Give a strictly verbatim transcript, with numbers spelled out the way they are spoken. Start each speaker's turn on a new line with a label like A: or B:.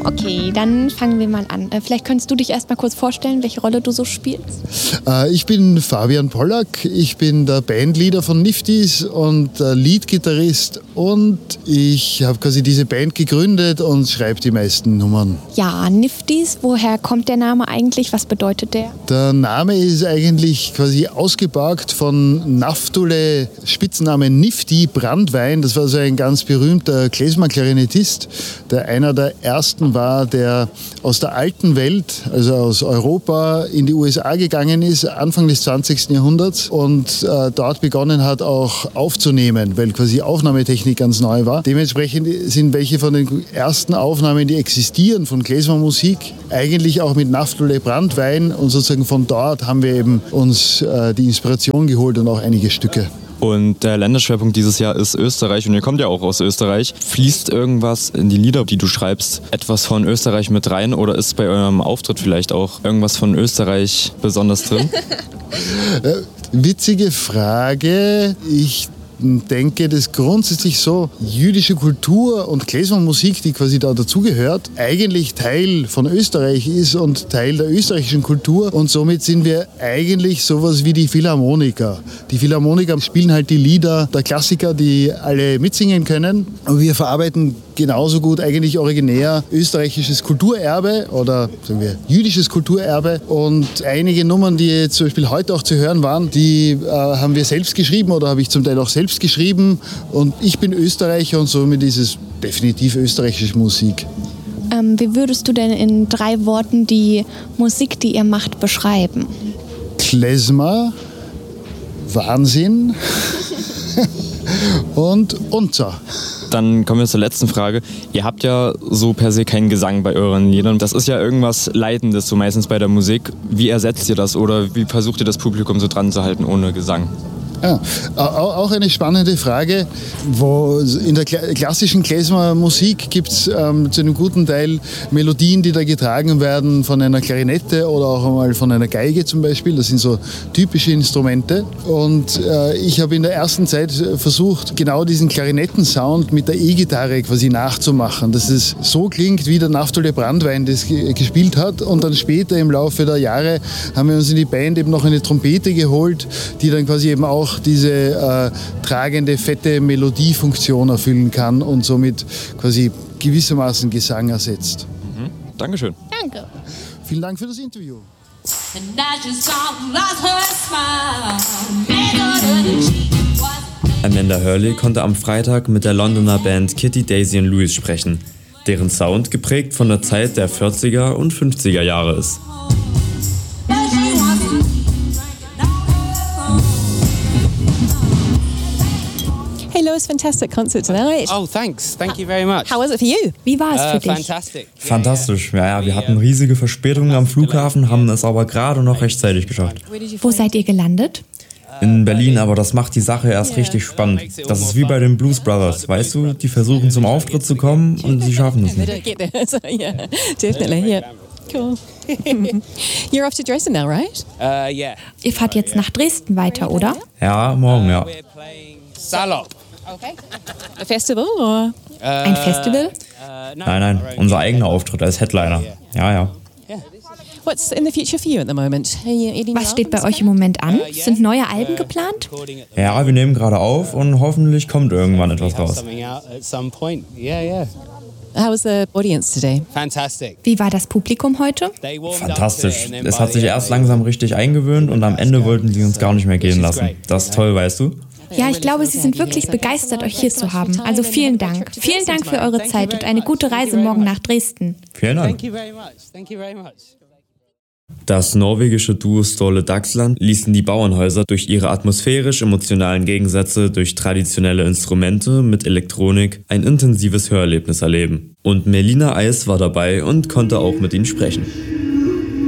A: Okay, dann fangen wir mal an. Äh, vielleicht könntest du dich erst mal kurz vorstellen, welche Rolle du so spielst.
B: Äh, ich bin Fabian Pollack, ich bin der Bandleader von Nifties und der Leadgitarrist und ich habe quasi diese Band gegründet und schreibe die meisten Nummern.
A: Ja, Nifties, woher kommt der Name eigentlich? Was bedeutet der?
B: Der Name ist eigentlich quasi ausgepackt von Naftule, Spitzname Nifty Brandwein. Das war so ein ganz berühmter Klezmer-Klarinettist, der einer der ersten war, der aus der alten Welt, also aus Europa, in die U S A gegangen ist, Anfang des zwanzigsten Jahrhunderts und äh, dort begonnen hat, auch aufzunehmen, weil quasi Aufnahmetechnik ganz neu war. Dementsprechend sind welche von den ersten Aufnahmen, die existieren von Klezmer-Musik, eigentlich auch mit Naftule Brandwein und sozusagen von dort haben wir eben uns äh, die Inspiration geholt und auch einige Stücke.
C: Und der Länderschwerpunkt dieses Jahr ist Österreich und ihr kommt ja auch aus Österreich. Fließt irgendwas in die Lieder, die du schreibst, etwas von Österreich mit rein oder ist bei eurem Auftritt vielleicht auch irgendwas von Österreich besonders drin?
B: äh, witzige Frage. Ich denke, dass grundsätzlich so jüdische Kultur und Klezmer-Musik, die quasi da dazugehört, eigentlich Teil von Österreich ist und Teil der österreichischen Kultur und somit sind wir eigentlich sowas wie die Philharmoniker. Die Philharmoniker spielen halt die Lieder der Klassiker, die alle mitsingen können und wir verarbeiten genauso gut eigentlich originär österreichisches Kulturerbe oder sagen wir jüdisches Kulturerbe und einige Nummern, die jetzt zum Beispiel heute auch zu hören waren, die äh, haben wir selbst geschrieben oder habe ich zum Teil auch selbst geschrieben und ich bin Österreicher und somit ist es definitiv österreichische Musik.
A: Ähm, wie würdest du denn in drei Worten die Musik, die ihr macht, beschreiben?
B: Klezmer, Wahnsinn und unser.
C: Dann kommen wir zur letzten Frage. Ihr habt ja so per se keinen Gesang bei euren Liedern. Das ist ja irgendwas Leitendes, so meistens bei der Musik. Wie ersetzt ihr das oder wie versucht ihr das Publikum so dran zu halten ohne Gesang?
B: Ja, auch eine spannende Frage, wo in der klassischen Klezmer-Musik gibt es ähm, zu einem guten Teil Melodien, die da getragen werden von einer Klarinette oder auch einmal von einer Geige zum Beispiel. Das sind so typische Instrumente. Und äh, ich habe in der ersten Zeit versucht, genau diesen Klarinettensound mit der E-Gitarre quasi nachzumachen, dass es so klingt, wie der Naftule Brandwein das ge- gespielt hat. Und dann später im Laufe der Jahre haben wir uns in die Band eben noch eine Trompete geholt, die dann quasi eben auch diese äh, tragende, fette Melodiefunktion erfüllen kann und somit quasi gewissermaßen Gesang ersetzt.
C: Mhm. Dankeschön.
A: Danke.
B: Vielen Dank für das Interview.
D: Amanda Hurley konnte am Freitag mit der Londoner Band Kitty, Daisy and Louis sprechen, deren Sound geprägt von der Zeit der vierziger und fünfziger Jahre ist.
E: Hey Lewis, fantastic concert tonight.
F: Oh, thanks. Thank you very much.
E: How was it for you?
A: Wie war es
F: Uh,
A: für dich?
F: fantastic.
D: Fantastisch, ja, ja, wir hatten riesige Verspätungen am Flughafen, haben es aber gerade noch rechtzeitig geschafft.
A: Wo seid ihr gelandet?
D: In Berlin, aber das macht die Sache erst richtig spannend. Das ist wie bei den Blues Brothers, weißt du? Die versuchen zum Auftritt zu kommen und sie schaffen es
E: They
D: nicht.
E: don't get there, so yeah, definitely, yeah. Cool. You're off to Dresden now, right?
F: Uh, yeah.
A: Ihr fahrt jetzt nach Dresden weiter, oder?
D: Ja, morgen, ja.
F: We're playing Salop.
E: Okay. A festival or?
A: Ein Festival?
F: Uh, no,
D: Nein, nein, unser eigener Auftritt als Headliner. Ja, ja.
E: What's in the future for you at the moment? Are you eating
A: Was steht bei euch im Moment an? Sind neue Alben geplant?
D: Ja, wir nehmen gerade auf und hoffentlich kommt irgendwann etwas raus.
F: Something out at some point. Yeah, yeah.
E: How was the audience today?
F: Fantastic.
A: Wie war das Publikum heute?
F: They warmed up
D: Fantastisch.
F: to it and then
D: Es
F: by
D: hat
F: the
D: sich
F: end
D: erst
F: they-
D: langsam richtig eingewöhnt und am Ende wollten sie uns gar nicht mehr gehen lassen. Das ist toll, weißt du?
A: Ja, ich glaube, Sie sind wirklich begeistert, euch hier zu haben. Also vielen Dank. Vielen Dank für eure Zeit und eine gute Reise morgen nach Dresden.
D: Vielen Dank.
F: Thank you very much. Thank you very much.
D: Das norwegische Duo Ståle Dagsland ließen die Bauernhäuser durch ihre atmosphärisch-emotionalen Gegensätze durch traditionelle Instrumente mit Elektronik ein intensives Hörerlebnis erleben. Und Melina Eis war dabei und konnte auch mit ihnen sprechen.